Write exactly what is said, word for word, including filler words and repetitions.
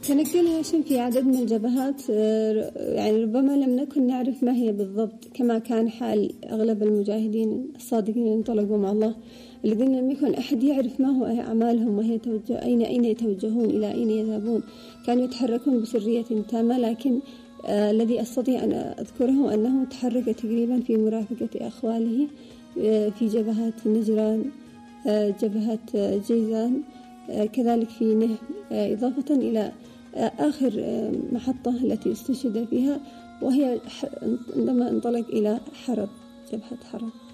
تنقل هاشم في عدد من الجبهات، يعني ربما لم نكن نعرف ما هي بالضبط، كما كان حال أغلب المجاهدين الصادقين اللي انطلقوا مع الله، الذين لم يكن أحد يعرف ما هو أعمالهم وهي توجه أين أين يتوجهون، إلى أين يذهبون. كانوا يتحركون بسرية تامة، لكن آه الذي أستطيع أن أذكره أنه تحرك تقريبا في مرافقة أخواله آه في جبهات نجران، آه جبهة آه جيزان، آه كذلك في نهم، آه إضافة إلى آه آخر آه محطة التي استشهد فيها، وهي عندما انطلق إلى حرب، جبهة حرب.